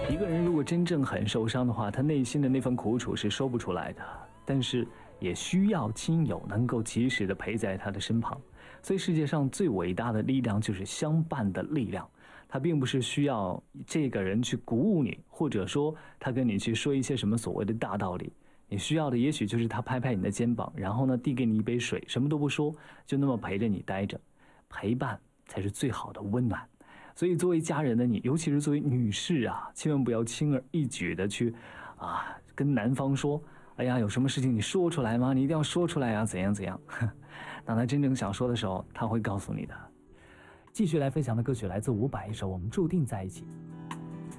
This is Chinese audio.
一个人如果真正很受伤的话，他内心的那份苦楚是说不出来的，但是也需要亲友能够及时的陪在他的身旁。所以世界上最伟大的力量就是相伴的力量，他并不是需要这个人去鼓舞你，或者说他跟你去说一些什么所谓的大道理，你需要的也许就是他拍拍你的肩膀，然后呢递给你一杯水，什么都不说，就那么陪着你待着。陪伴才是最好的温暖。所以作为家人的你，尤其是作为女士啊，千万不要轻而易举的去跟男方说，哎呀，有什么事情你说出来吗？你一定要说出来啊，怎样怎样。当他真正想说的时候，他会告诉你的。继续来分享的歌曲来自伍佰，一首《我们注定在一起》。